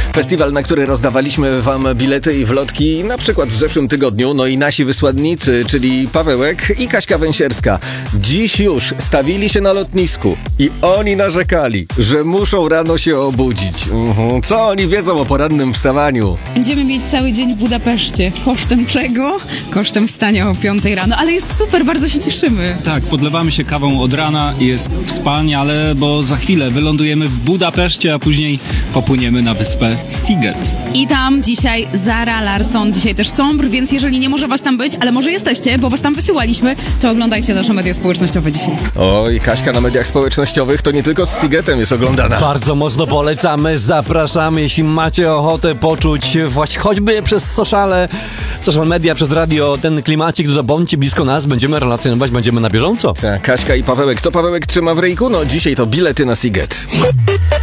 Festiwal, na który rozdawaliśmy wam bilety i wlotki na przykład w zeszłym tygodniu. No i nasi wysłannicy, czyli Pawełek i Kaśka Węsierska, dziś już stawili się na lotnisku i oni narzekali, że muszą rano się obudzić. Co oni wiedzą o porannym wstawaniu? Będziemy mieć cały dzień w Budapeszcie. Kosztem czego? Kosztem wstania o 5 rano, ale jest super, bardzo się cieszymy. Tak, podlewamy się kawą od rana i jest wspaniale, bo za chwilę wylądujemy w Budapeszcie, a później popłyniemy na wyspę Sziget. I tam dzisiaj Zara Larsson, dzisiaj też Sombr, więc jeżeli nie może was tam być, ale może jesteście, bo was tam wysyłaliśmy, to oglądajcie nasze media społecznościowe dzisiaj. Oj, Kaśka na mediach społecznościowych to nie tylko z Szigetem jest oglądana. Bardzo mocno polecamy, zapraszamy, jeśli macie ochotę poczuć choćby przez social media, przez radio ten klimacik, to bądźcie blisko nas, będziemy relacjonować, będziemy na bieżąco. Tak, Kaśka i Pawełek. Co Pawełek trzyma w ryjku? No dzisiaj to bilety na Sziget.